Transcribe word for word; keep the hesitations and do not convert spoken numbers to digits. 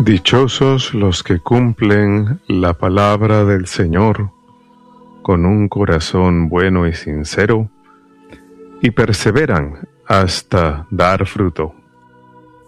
Dichosos los que cumplen la palabra del Señor con un corazón bueno y sincero y perseveran hasta dar fruto.